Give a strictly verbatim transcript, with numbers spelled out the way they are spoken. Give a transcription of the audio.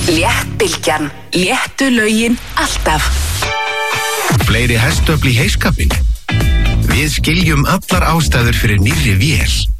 Léttbylgjan. Léttu lögin alltaf. Fleiri hestöfl í heiskapinn. Við skiljum allar ástæður fyrir nýrri vél.